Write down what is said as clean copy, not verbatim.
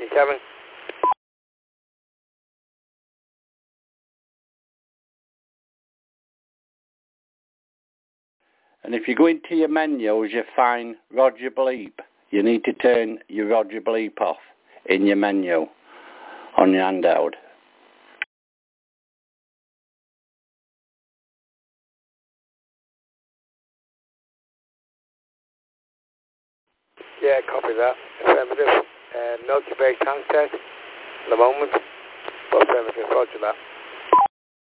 Kevin. And if you go into your menus, you find Roger Bleep. You need to turn your Roger Bleep off in your menu on your handout. Yeah, copy that. Affirmative. Milky Bay tank test at the moment. Affirmative, roger that.